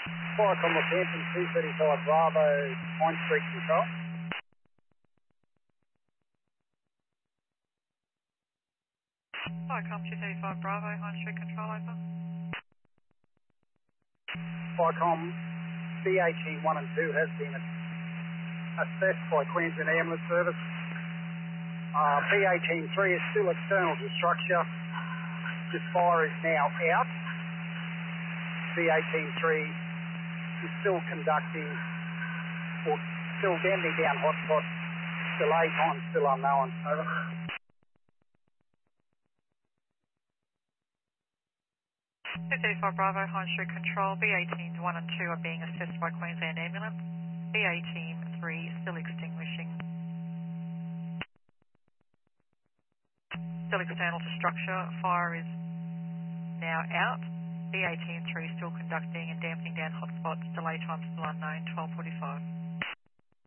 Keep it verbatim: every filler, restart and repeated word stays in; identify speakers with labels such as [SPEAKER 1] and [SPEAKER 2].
[SPEAKER 1] Fire Commodore Phantom two thirty-five Bravo, Pine Street Control.
[SPEAKER 2] Firecom two thirty-five Bravo, High Street Control, over.
[SPEAKER 1] Firecom B H E one and two has been assessed by Queensland Ambulance Service. Uh, B eighteen three is still external to structure. This fire is now out. B eighteen three is still conducting, or still damping down hotspot. Delay time still unknown. Over.
[SPEAKER 2] two thirty-five Bravo, High Street Control. B eighteen one and two are being assessed by Queensland Ambulance. B eighteen three still extinguishing. Still external to structure. Fire is now out. B eighteen three still conducting and damping down hotspots. Delay time still unknown, twelve forty-five.